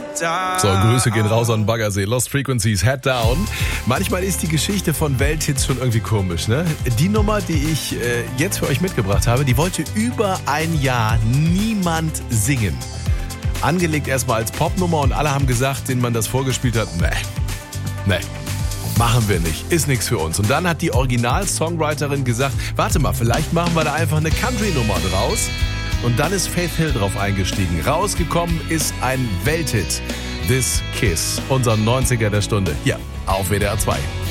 So, Grüße gehen raus an Baggersee. Lost Frequencies, Head Down. Manchmal ist die Geschichte von Welthits schon irgendwie komisch, ne? Die Nummer, die ich jetzt für euch mitgebracht habe, die wollte über ein Jahr niemand singen. Angelegt erstmal als Popnummer und alle haben gesagt, denen man das vorgespielt hat, nee, machen wir nicht, ist nichts für uns. Und dann hat die Original-Songwriterin gesagt, warte mal, vielleicht machen wir da einfach eine Country-Nummer draus. Und dann ist Faith Hill drauf eingestiegen. Rausgekommen ist ein Welthit. This Kiss, unser 90er der Stunde. Hier auf WDR 2.